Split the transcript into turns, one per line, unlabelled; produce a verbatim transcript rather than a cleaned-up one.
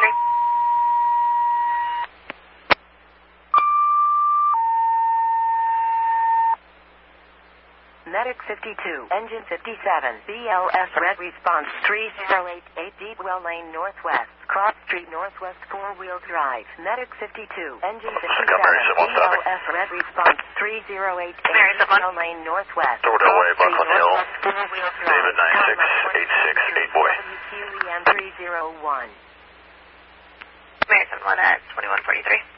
forty-three.
Medic fifty-two, Engine fifty-seven, B L S Red Response three zero eight eight Deepwell Lane Northwest, Cross Street Northwest four-wheel drive. Medic fifty-two, Engine fifty-seven, B L S Red Response three zero eight eight Deepwell Lane Northwest,
Cross Street
Northwest four-wheel drive.
David nine six eight six eight boy.
W Q E M three zero one.
American one at twenty-one forty-three.